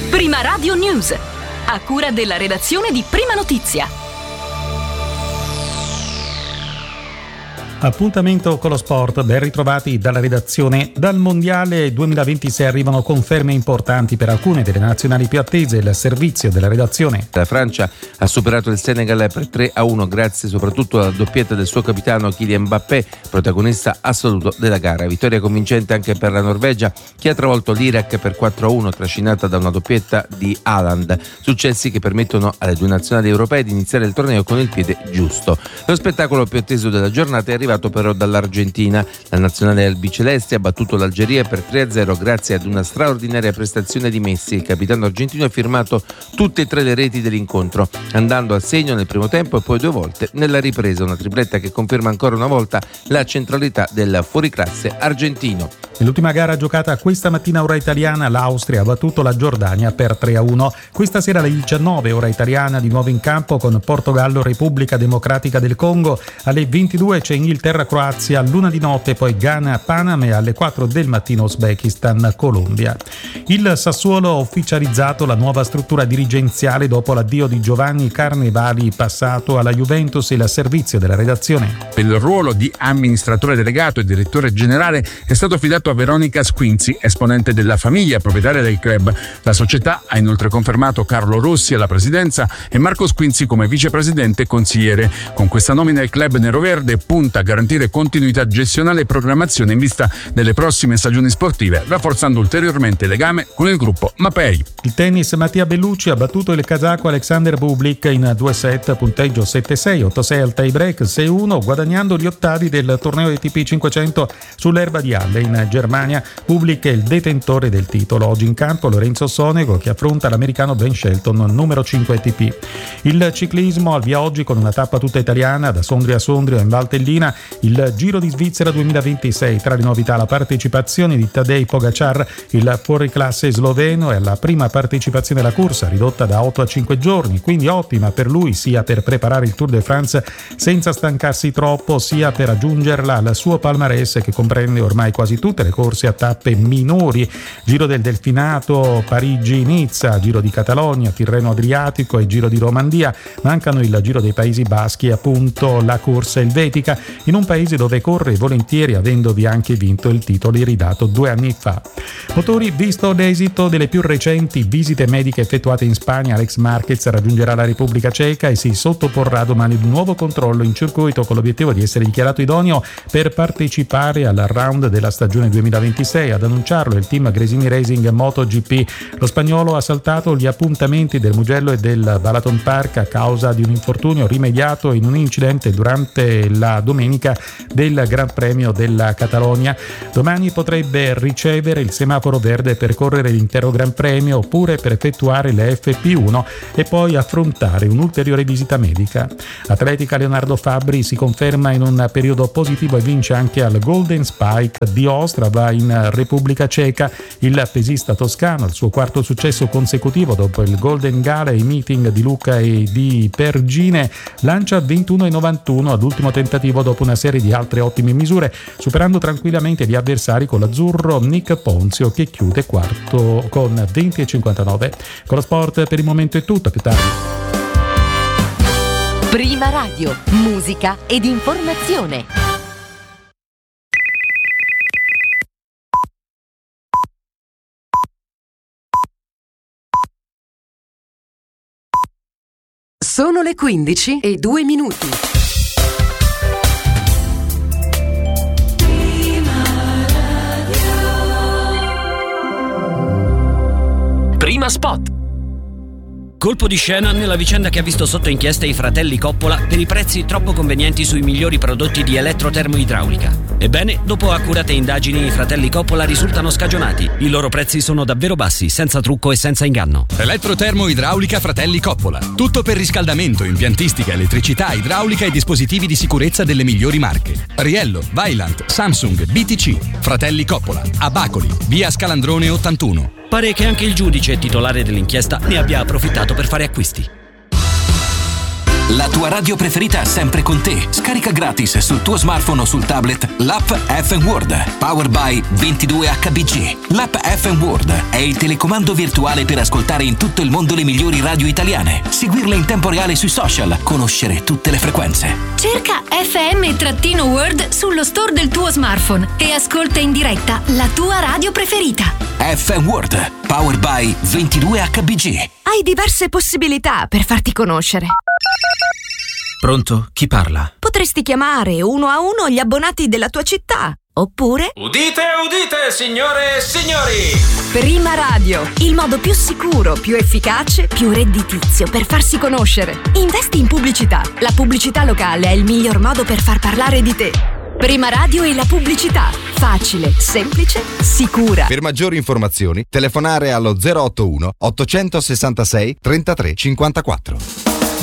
Prima Radio News, a cura della redazione di Prima Notizia. Appuntamento con lo sport, ben ritrovati dalla redazione. Dal Mondiale 2026 arrivano conferme importanti per alcune delle nazionali più attese. Il servizio della redazione. La Francia ha superato il Senegal per 3-1 grazie soprattutto alla doppietta del suo capitano Kylian Mbappé, protagonista assoluto della gara. Vittoria convincente anche per la Norvegia, che ha travolto l'Iraq per 4-1, trascinata da una doppietta di Haaland. Successi che permettono alle due nazionali europee di iniziare il torneo con il piede giusto. Lo spettacolo più atteso della giornata è arrivato però dall'Argentina. La nazionale albiceleste ha battuto l'Algeria per 3-0 grazie ad una straordinaria prestazione di Messi. Il capitano argentino ha firmato tutte e tre le reti dell'incontro, andando al segno nel primo tempo e poi 2 volte nella ripresa, una tripletta che conferma ancora una volta la centralità del fuoriclasse argentino. Nell'ultima gara giocata questa mattina ora italiana, l'Austria ha battuto la Giordania per 3-1. Questa sera alle 19 ora italiana di nuovo in campo con Portogallo Repubblica Democratica del Congo. Alle 22 c'è Inghilterra-Croazia, all'una di notte poi Ghana-Panama e alle 4 del mattino Uzbekistan-Colombia. Il Sassuolo ha ufficializzato la nuova struttura dirigenziale dopo l'addio di Giovanni Carnevali, passato alla Juventus. Il servizio della redazione. Per il ruolo di amministratore delegato e direttore generale è stato affidato a Veronica Squinzi, esponente della famiglia proprietaria del club. La società ha inoltre confermato Carlo Rossi alla presidenza e Marco Squinzi come vicepresidente e consigliere. Con questa nomina il club neroverde punta a garantire continuità gestionale e programmazione in vista delle prossime stagioni sportive, rafforzando ulteriormente il legame con il gruppo Mapei. Il tennis, Mattia Bellucci ha battuto il kazako Alexander Bublik in 2 set, punteggio 7-6, 8-6 al tie break, 6-1, guadagnando gli ottavi del torneo ATP 500 sull'erba di Halle in Germania. Bublik è il detentore del titolo. Oggi in campo Lorenzo Sonego, che affronta l'americano Ben Shelton, numero 5 ATP. Il ciclismo al via oggi con una tappa tutta italiana da Sondrio a Sondrio in Valtellina. Il Giro di Svizzera 2026, tra le novità la partecipazione di Tadej Pogacar, il fuoriclasse sloveno, e alla prima partecipazione alla corsa ridotta da 8 a 5 giorni, quindi ottima per lui sia per preparare il Tour de France senza stancarsi troppo, sia per aggiungerla al suo palmarès che comprende ormai quasi tutte le corse a tappe minori: Giro del Delfinato, Parigi-Nizza, Giro di Catalogna, Tirreno Adriatico e Giro di Romandia. Mancano il Giro dei Paesi Baschi e appunto la corsa elvetica, in un paese dove corre volentieri, avendovi anche vinto il titolo ridato 2 anni fa. Motori, visto l'esito delle più recenti visite mediche effettuate in Spagna, Alex Marquez raggiungerà la Repubblica Ceca e si sottoporrà domani ad un nuovo controllo in circuito con l'obiettivo di essere dichiarato idoneo per partecipare al round della stagione 2026. Ad annunciarlo il team Gresini Racing MotoGP. Lo spagnolo ha saltato gli appuntamenti del Mugello e del Balaton Park a causa di un infortunio rimediato in un incidente durante la domenica del Gran Premio della Catalogna. Domani potrebbe ricevere il semaforo verde per correre l'intero Gran Premio oppure per effettuare le FP1 e poi affrontare un'ulteriore visita medica. Atletica, Leonardo Fabbri si conferma in un periodo positivo e vince anche al Golden Spike di Ostrava in Repubblica Ceca. Il pesista toscano, il suo quarto successo consecutivo dopo il Golden Gala e i meeting di Lucca e di Pergine, lancia 21,91 ad ultimo tentativo dopo una serie di altre ottime misure, superando tranquillamente gli avversari con l'azzurro Nick Ponzio, che chiude quarto con 20,59. Con lo sport per il momento è tutto, più tardi. Prima Radio, musica ed informazione. Sono le 15:02. Prima Spot. Colpo di scena nella vicenda che ha visto sotto inchiesta i fratelli Coppola per i prezzi troppo convenienti sui migliori prodotti di elettrotermoidraulica. Ebbene, dopo accurate indagini, i fratelli Coppola risultano scagionati. I loro prezzi sono davvero bassi, senza trucco e senza inganno. Elettrotermoidraulica Fratelli Coppola. Tutto per riscaldamento, impiantistica, elettricità, idraulica e dispositivi di sicurezza delle migliori marche. Riello, Vaillant, Samsung, BTC. Fratelli Coppola. A Bacoli, via Scalandrone 81. Pare che anche il giudice titolare dell'inchiesta ne abbia approfittato per fare acquisti. La tua radio preferita sempre con te. Scarica gratis sul tuo smartphone o sul tablet l'app FM World. Powered by 22HBG. L'app FM World è il telecomando virtuale per ascoltare in tutto il mondo le migliori radio italiane. Seguirle in tempo reale sui social. Conoscere tutte le frequenze. Cerca FM-World sullo store del tuo smartphone e ascolta in diretta la tua radio preferita. FM World. Powered by 22HBG. Hai diverse possibilità per farti conoscere. Pronto? Chi parla? Potresti chiamare uno a uno gli abbonati della tua città. Oppure... Udite, udite, signore e signori! Prima Radio, il modo più sicuro, più efficace, più redditizio per farsi conoscere. Investi in pubblicità. La pubblicità locale è il miglior modo per far parlare di te. Prima Radio e la pubblicità. Facile, semplice, sicura. Per maggiori informazioni, telefonare allo 081 866 33 54.